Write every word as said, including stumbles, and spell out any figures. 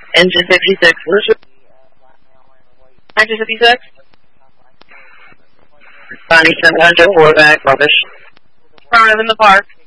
Engine fifty-six, Engine fifty-six? Bonnie seven hundred, four back, rubbish. Front of in the park.